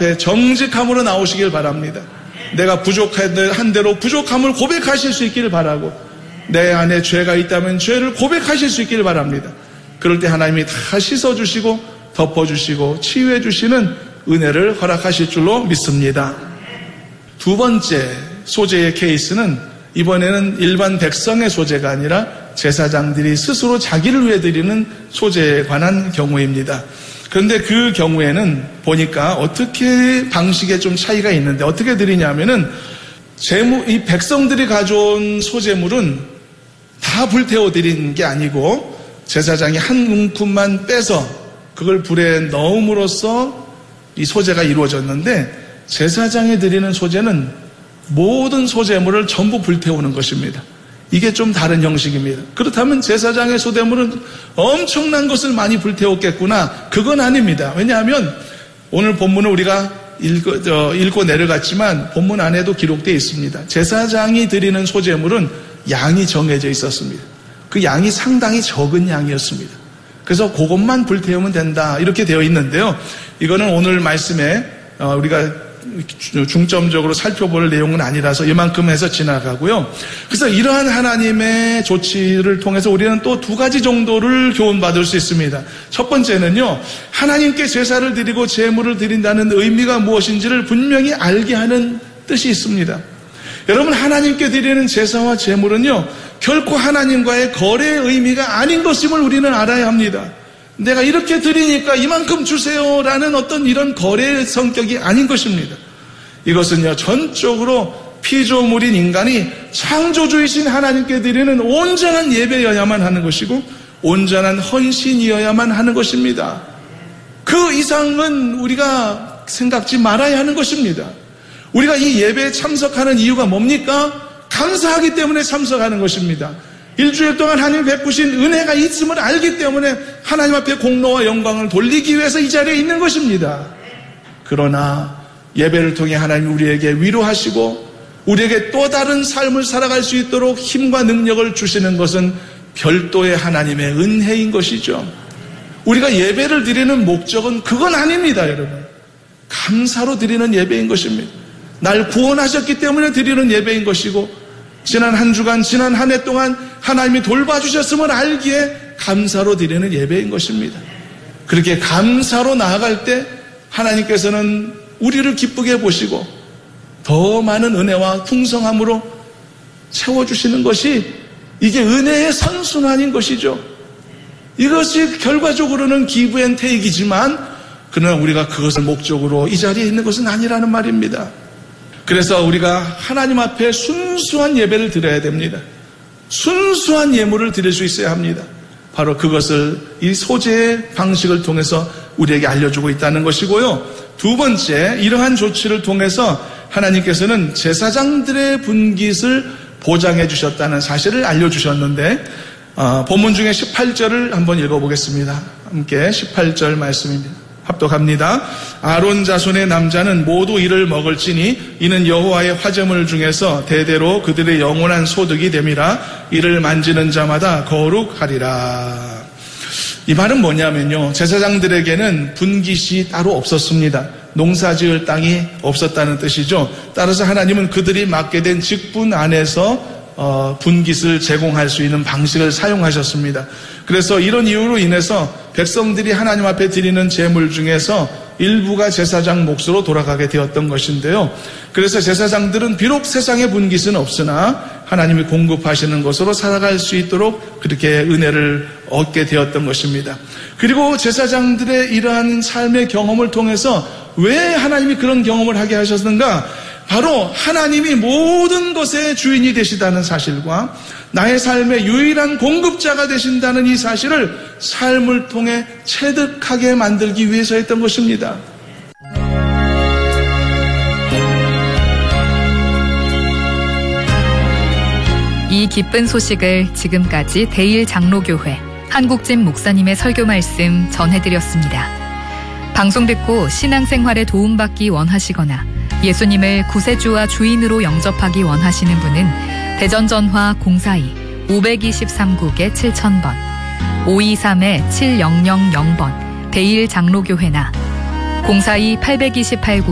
앞에 정직함으로 나오시길 바랍니다. 내가 부족한 대로 부족함을 고백하실 수 있기를 바라고, 내 안에 죄가 있다면 죄를 고백하실 수 있기를 바랍니다. 그럴 때 하나님이 다 씻어주시고 덮어주시고 치유해주시는 은혜를 허락하실 줄로 믿습니다. 두 번째 소재의 케이스는 이번에는 일반 백성의 소재가 아니라 제사장들이 스스로 자기를 위해 드리는 소재에 관한 경우입니다. 그런데 그 경우에는 보니까 어떻게 방식에 좀 차이가 있는데, 어떻게 드리냐면은 이 백성들이 가져온 소재물은 다 불태워 드리는 게 아니고 제사장이 한 움큼만 빼서 그걸 불에 넣음으로써 이 소재가 이루어졌는데, 제사장이 드리는 소재는 모든 소재물을 전부 불태우는 것입니다. 이게 좀 다른 형식입니다. 그렇다면 제사장의 소재물은 엄청난 것을 많이 불태웠겠구나. 그건 아닙니다. 왜냐하면 오늘 본문을 우리가 읽고 내려갔지만 본문 안에도 기록되어 있습니다. 제사장이 드리는 소재물은 양이 정해져 있었습니다. 그 양이 상당히 적은 양이었습니다. 그래서 그것만 불태우면 된다, 이렇게 되어 있는데요. 이거는 오늘 말씀에 우리가 중점적으로 살펴볼 내용은 아니라서 이만큼 해서 지나가고요. 그래서 이러한 하나님의 조치를 통해서 우리는 또 두 가지 정도를 교훈받을 수 있습니다. 첫 번째는요, 하나님께 제사를 드리고 제물을 드린다는 의미가 무엇인지를 분명히 알게 하는 뜻이 있습니다. 여러분, 하나님께 드리는 제사와 제물은요, 결코 하나님과의 거래의 의미가 아닌 것임을 우리는 알아야 합니다. 내가 이렇게 드리니까 이만큼 주세요라는 어떤 이런 거래의 성격이 아닌 것입니다. 이것은요, 전적으로 피조물인 인간이 창조주이신 하나님께 드리는 온전한 예배여야만 하는 것이고 온전한 헌신이어야만 하는 것입니다. 그 이상은 우리가 생각지 말아야 하는 것입니다. 우리가 이 예배에 참석하는 이유가 뭡니까? 감사하기 때문에 참석하는 것입니다. 일주일 동안 하나님이 베푸신 은혜가 있음을 알기 때문에 하나님 앞에 공로와 영광을 돌리기 위해서 이 자리에 있는 것입니다. 그러나 예배를 통해 하나님이 우리에게 위로하시고 우리에게 또 다른 삶을 살아갈 수 있도록 힘과 능력을 주시는 것은 별도의 하나님의 은혜인 것이죠. 우리가 예배를 드리는 목적은 그건 아닙니다, 여러분. 감사로 드리는 예배인 것입니다. 날 구원하셨기 때문에 드리는 예배인 것이고, 지난 한 주간, 지난 한 해 동안 하나님이 돌봐주셨음을 알기에 감사로 드리는 예배인 것입니다. 그렇게 감사로 나아갈 때 하나님께서는 우리를 기쁘게 보시고 더 많은 은혜와 풍성함으로 채워주시는 것이, 이게 은혜의 선순환인 것이죠. 이것이 결과적으로는 기브 앤 테이크이지만, 그러나 우리가 그것을 목적으로 이 자리에 있는 것은 아니라는 말입니다. 그래서 우리가 하나님 앞에 순수한 예배를 드려야 됩니다. 순수한 예물을 드릴 수 있어야 합니다. 바로 그것을 이 소재의 방식을 통해서 우리에게 알려주고 있다는 것이고요. 두 번째, 이러한 조치를 통해서 하나님께서는 제사장들의 분깃을 보장해 주셨다는 사실을 알려주셨는데, 본문 중에 18절을 한번 읽어보겠습니다. 함께 18절 말씀입니다. 합독합니다. 아론 자손의 남자는 모두 이를 먹을지니 이는 여호와의 화제물 중에서 대대로 그들의 영원한 소득이 됨이라. 이를 만지는 자마다 거룩하리라. 이 말은 뭐냐면요, 제사장들에게는 분깃이 따로 없었습니다. 농사지을 땅이 없었다는 뜻이죠. 따라서 하나님은 그들이 맡게 된 직분 안에서 분깃을 제공할 수 있는 방식을 사용하셨습니다. 그래서 이런 이유로 인해서 백성들이 하나님 앞에 드리는 제물 중에서 일부가 제사장 몫으로 돌아가게 되었던 것인데요. 그래서 제사장들은 비록 세상에 분깃은 없으나 하나님이 공급하시는 것으로 살아갈 수 있도록 그렇게 은혜를 얻게 되었던 것입니다. 그리고 제사장들의 이러한 삶의 경험을 통해서 왜 하나님이 그런 경험을 하게 하셨는가? 바로 하나님이 모든 것의 주인이 되시다는 사실과 나의 삶의 유일한 공급자가 되신다는 이 사실을 삶을 통해 체득하게 만들기 위해서였던 것입니다. 이 기쁜 소식을 지금까지 대일 장로교회 한국진 목사님의 설교 말씀 전해드렸습니다. 방송 듣고 신앙생활에 도움받기 원하시거나 예수님을 구세주와 주인으로 영접하기 원하시는 분은 대전 전화 042-523국에 7000번, 523-7000번 대일 장로교회나 042-828